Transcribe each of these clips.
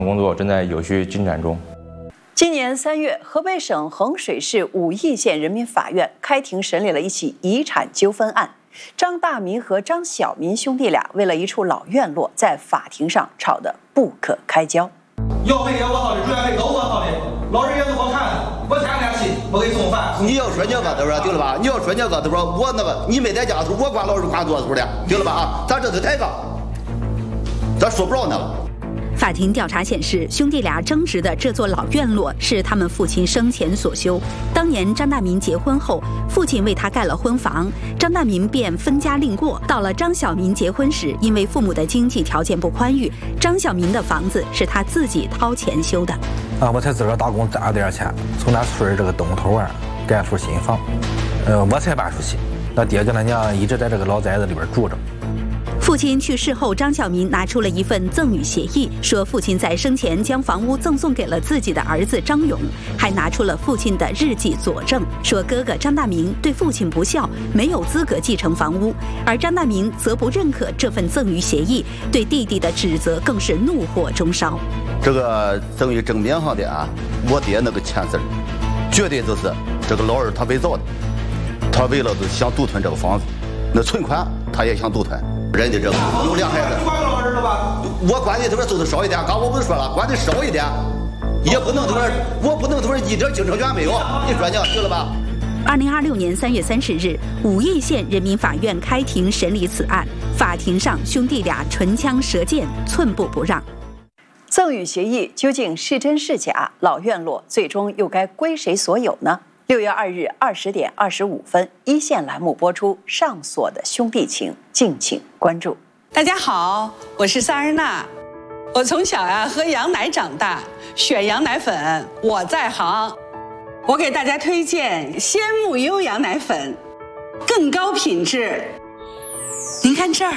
工作正在有序进展中。 今年3月，河北省衡水市武义县人民法院开庭审理了一起遗产纠纷案。张大民和张小民兄弟俩为了一处老院落，在法庭上吵得不可开交。 要费也我好的，住院费都我好的，老人院子我看，我天天去，我给送饭。 你要说你个头对了吧？你要说你个头，我那个你没在家头，我管老人管多头的，对了吧？啊，咱这是抬杠，咱说不着呢了。 法庭调查显示，兄弟俩争执的这座老院落是他们父亲生前所修。当年张大民结婚后，父亲为他盖了婚房，张大民便分家另过。到了张小民结婚时，因为父母的经济条件不宽裕，张小民的房子是他自己掏钱修的。 我才自个儿打工攒了点钱，从咱村这个东头盖出新房。我才搬出去，那爹跟他娘一直在这个老宅子里边住着。 父亲去世后，张小民拿出了一份赠与协议，说父亲在生前将房屋赠送给了自己的儿子张勇，还拿出了父亲的日记佐证，说哥哥张大民对父亲不孝，没有资格继承房屋，而张大民则不认可这份赠与协议，对弟弟的指责更是怒火中烧。 这个赠与证明上的我爹那个签字，绝对就是这个老二他伪造的，他为了是想独吞这个房子，那存款他也想独吞。人家这个有2孩子， 你管老人了吧？ 我管的他说就是少一点，刚我不是说了，管的少一点，也不能他说我不能他说一点精神权没有，你说呢？对了吧 ？2026年3月30日，武义县人民法院开庭审理此案，法庭上兄弟俩唇枪舌剑，寸步不让。 赠与协议究竟是真是假？老院落最终又该归谁所有呢？6月2日20点25分，一线栏目播出《上锁的兄弟情》，敬请关注。 大家好，我是萨日娜。我从小喝羊奶长大，选羊奶粉我在行。我给大家推荐鲜木优羊奶粉，更高品质。您看这儿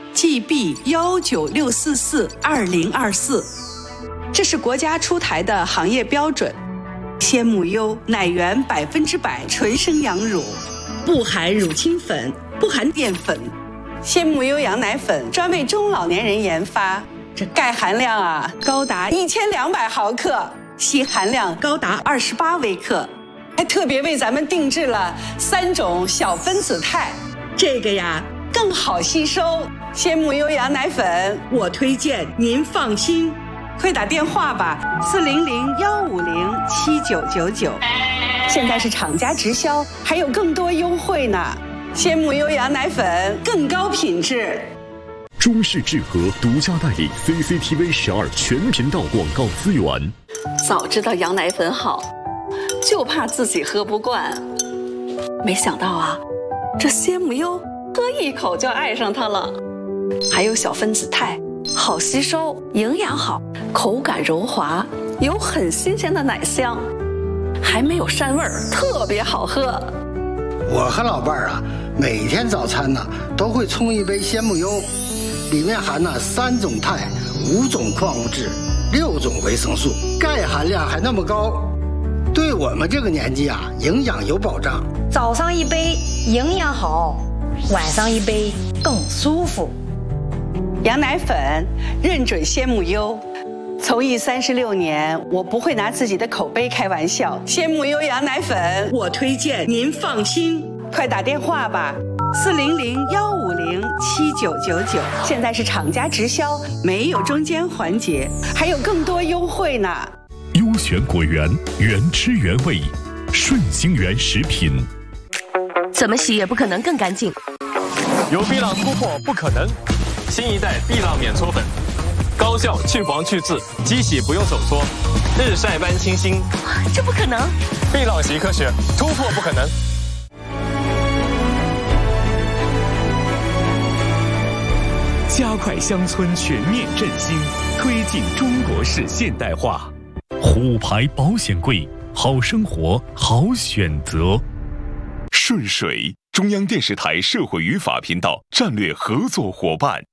，GB196442024，这是国家出台的行业标准。鲜木优奶源100%纯生羊乳，不含乳清粉，不含淀粉。鲜木优羊奶粉专为中老年人研发，这钙含量高达1200毫克，硒含量高达28微克，还特别为咱们定制了3种小分子肽，这个更好吸收。鲜木优羊奶粉我推荐，您放心。快打电话吧，400-150-7999，现在是厂家直销，还有更多优惠呢。鲜木优羊奶粉更高品质。 中视智和独家代理 CCTV 12全频道广告资源。 早知道羊奶粉好，就怕自己喝不惯。没想到这鲜木优喝一口就爱上它了，还有小分子肽，好吸收，营养好，口感柔滑，有很新鲜的奶香，还没有膻味儿，特别好喝。 我和老伴儿每天早餐都会冲一杯鲜木优，里面含3种肽、5种矿物质、6种维生素，钙含量还那么高，对我们这个年纪营养有保障。 早上一杯营养好，晚上一杯更舒服。 羊奶粉认准鲜木优，从艺36年，我不会拿自己的口碑开玩笑。鲜木优羊奶粉我推荐，您放心。快打电话吧，400-150-7999，现在是厂家直销，没有中间环节，还有更多优惠呢。 优选果园，原汁原味，顺心园食品。 怎么洗也不可能更干净。 有碧朗突破不可能，新一代碧朗免搓粉，高效去黄去渍，机洗不用手搓，日晒般清新。 这不可能！ 碧朗洗科学，突破不可能。 加快乡村全面振兴，推进中国式现代化。虎牌保险柜，好生活好选择。顺水，中央电视台社会与法频道战略合作伙伴。